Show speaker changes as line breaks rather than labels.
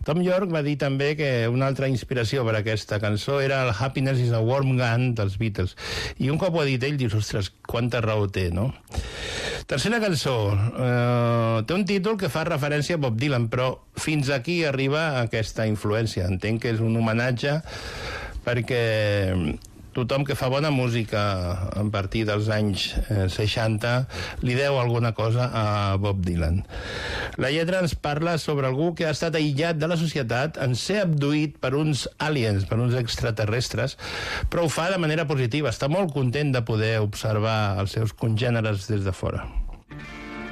Tom York va dir també que una altra inspiració per a aquesta cançó era el Happiness is a Warm Gun dels Beatles. I un cop ho ha dit ell, dius, ostres, quanta raó té, no? Tercera cançó. Té un títol que fa referència a Bob Dylan, però fins aquí arriba aquesta influència. Entenc que és un homenatge perquè tothom que fa bona música a partir dels anys 60 li deu alguna cosa a Bob Dylan. La lletra ens parla sobre algú que ha estat aïllat de la societat en ser abduït per uns aliens, per uns extraterrestres, però ho fa de manera positiva. Està molt content de poder observar els seus congèneres des de fora.